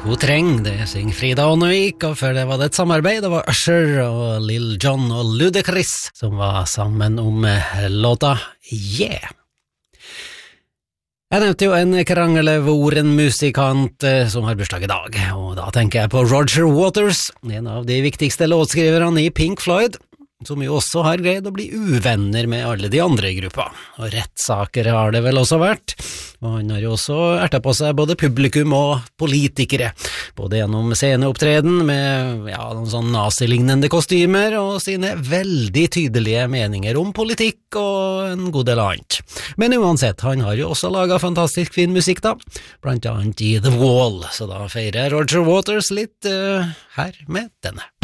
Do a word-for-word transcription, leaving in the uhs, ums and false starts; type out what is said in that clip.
God treng, det synger Frida Ånnevik, og før det var det et samarbeid, det var Usher og Lil Jon og Ludacris som var sammen om låta Yeah. Jeg nevnte jo en kranglevoren musikant som har bursdag i dag, og da tenker jeg på Roger Waters, en av de viktigste låtskriverne i Pink Floyd, som jo også har greid å bli uvenner med alle de andre i gruppa. Og rettssaker har det vel også vært, og han har jo også ertet på seg både publikum og politikere, både gjennom sceneopptreden med ja, noen sånn nazilignende kostymer og sine veldig tydelige meninger om politikk og en god del annet. Men uansett, han har jo også laget fantastisk fin musikk da, blant annet i The Wall, så da feirer Roger Waters litt uh, her med denne.